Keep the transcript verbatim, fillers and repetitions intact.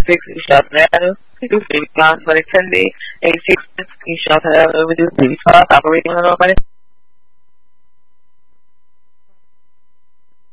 six, you shall have two fifty pounds for the ten day, eighty-six, you shall have overdue three five operating on nobody.